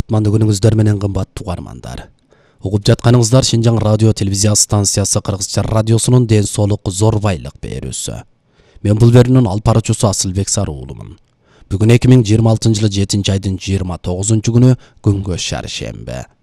Кутмандуу күнүңүздөр менен кымбаттуу угармандар. Угуп жатканыңыздар Шинжаң радио телевизия станциясы Кыргызча радиосунун ден соолук зорбайлык берүүсү. Мен бул берүүнүн алып баруучусу Асылбек Саруулумун. Бүгүн 2026 жылы 7 айдын 29 күнү күнгө шаршембе.